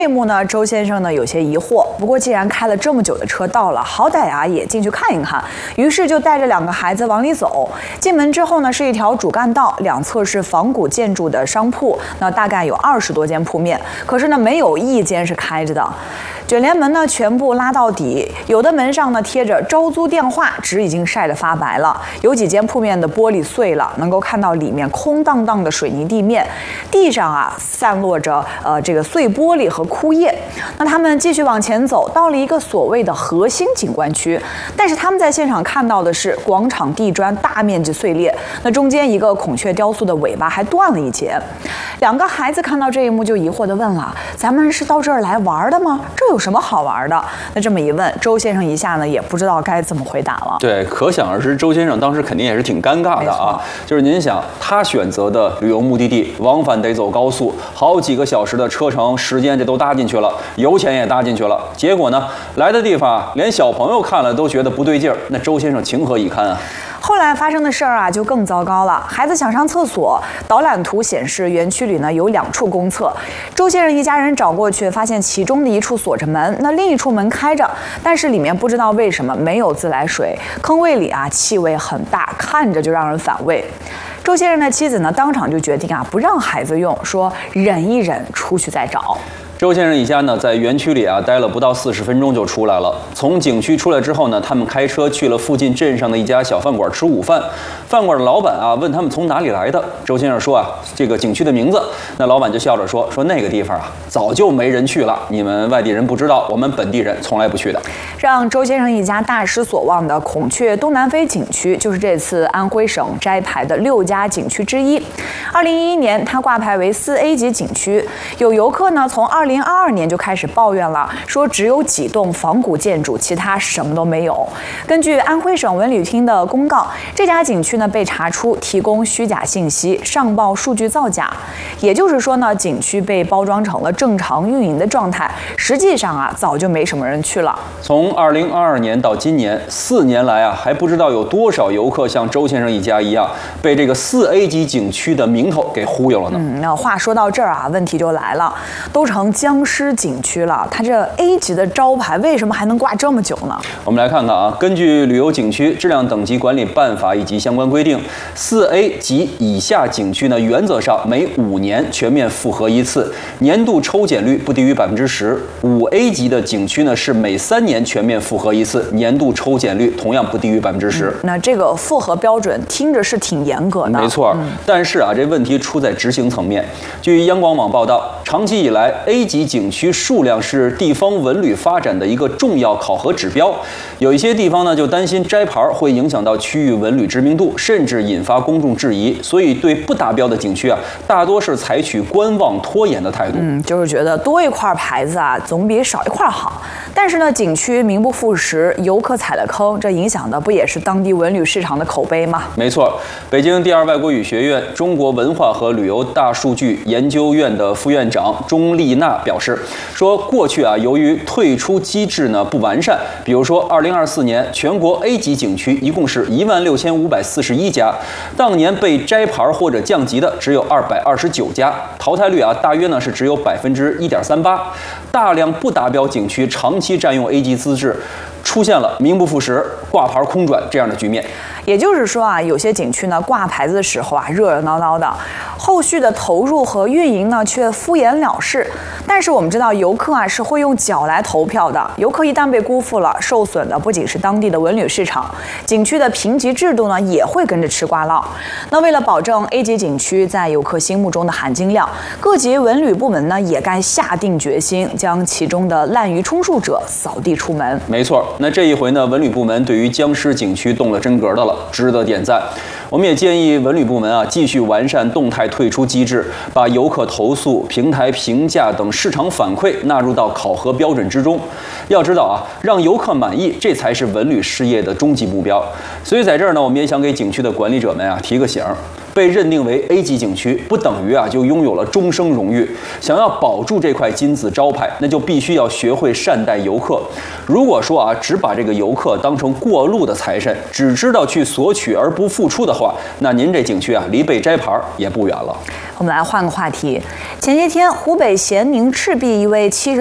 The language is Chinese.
这一幕呢，周先生呢有些疑惑，不过既然开了这么久的车到了，好歹啊也进去看一看，于是就带着2个孩子往里走。进门之后呢，是一条主干道，两侧是仿古建筑的商铺，那大概有20多间铺面，可是呢没有一间是开着的。卷帘门呢全部拉到底，有的门上呢贴着招租电话，纸已经晒得发白了。有几间铺面的玻璃碎了，能够看到里面空荡荡的水泥地面，地上啊散落着这个碎玻璃和枯叶。那他们继续往前走，到了一个所谓的核心景观区，但是他们在现场看到的是广场地砖大面积碎裂，那中间一个孔雀雕塑的尾巴还断了一截。2个孩子看到这一幕就疑惑地问了：“咱们是到这儿来玩的吗？这有什么好玩的？”那这么一问，周先生一下呢也不知道该怎么回答了。 对，可想而知，周先生当时肯定也是挺尴尬的啊。就是您想，他选择的旅游目的地往返得走高速，好几个小时的车程时间这都搭进去了，油钱也搭进去了，结果呢，来的地方连小朋友看了都觉得不对劲儿，那周先生情何以堪啊？ 后来发生的事儿啊，就更糟糕了。孩子想上厕所，导览图显示园区里呢有2处公厕。周先生一家人找过去，发现其中的一处锁着门，那另一处门开着，但是里面不知道为什么没有自来水，坑位里啊气味很大，看着就让人反胃。周先生的妻子呢，当场就决定啊不让孩子用，说忍一忍，出去再找。 周先生一家呢，在园区里啊待了不到40分钟就出来了。从景区出来之后呢，他们开车去了附近镇上的一家小饭馆吃午饭。饭馆的老板啊问他们从哪里来的，周先生说啊这个景区的名字。那老板就笑着说那个地方啊早就没人去了，你们外地人不知道，我们本地人从来不去的。让周先生一家大失所望的孔雀东南飞景区，就是这次安徽省摘牌的6家景区之一。2011年，它挂牌为4A 级景区。有游客呢从2022年就开始抱怨了，说只有几栋仿古建筑，其他什么都没有。根据安徽省文旅厅的公告，这家景区呢被查出提供虚假信息，上报数据造假。也就是说呢，景区被包装成了正常运营的状态，实际上啊早就没什么人去了。 从2022年到今年4年来啊，还不知道有多少游客像周先生一家一样，被这个4A 级景区的名头给忽悠了呢。 那话说到这儿啊，问题就来了，都成僵尸景区了，它这 A 级的招牌为什么还能挂这么久呢？ 我们来看看啊，根据旅游景区质量等级管理办法以及相关规定，4A 级以下景区呢，原则上每5年全面复核一次，年度抽检率不低于10%；5A 级的景区呢是每3年全面复核一次，年度抽检率同样不低于10%。 那这个复核标准听着是挺严格的， 没错。但是啊，这问题出在执行层面。据央广网报道，长期以来 A 级景区数量是地方文旅发展的一个重要考核指标。有一些地方呢就担心摘牌会影响到区域文旅知名度，甚至引发公众质疑，所以对不达标的景区啊，大多是采取观望拖延的态度。 就是觉得多一块牌子啊，总比少一块好。但是呢，景区名不副实，游客踩了坑，这影响的不也是当地文旅市场的口碑吗？ 没错，北京第2外国语学院中国文化和旅游大数据研究院的副院长钟丽娜表示，说过去啊，由于退出机制呢不完善，比如说2024年全国 A 级景区一共是16541家，当年被摘牌或者降级的只有229家，淘汰率啊大约呢是只有1.38%，大量不达标景区长期占用 A 级资质，出现了名不副实、挂牌空转这样的局面。 也就是说啊，有些景区呢挂牌子的时候啊热热闹闹的，后续的投入和运营呢却敷衍了事。但是我们知道，游客啊是会用脚来投票的，游客一旦被辜负了，受损的不仅是当地的文旅市场，景区的评级制度呢也会跟着吃瓜落。那为了保证 A 级景区在游客心目中的含金量，各级文旅部门呢也该下定决心，将其中的滥竽充数者扫地出门。 没错，那这一回呢，文旅部门对于僵尸景区动了真格的了，值得点赞。我们也建议文旅部门啊继续完善动态退出机制，把游客投诉、平台评价等市场反馈纳入到考核标准之中。要知道啊，让游客满意，这才是文旅事业的终极目标。所以在这儿呢，我们也想给景区的管理者们啊提个醒， 被认定为 A 级景区，不等于就拥有了终生荣誉。想要保住这块金字招牌，那就必须要学会善待游客。如果说只把这个游客当成过路的财神，只知道去索取而不付出的话，那您这景区离被摘牌也不远了。 我们来换个话题。前些天，湖北咸宁赤壁一位70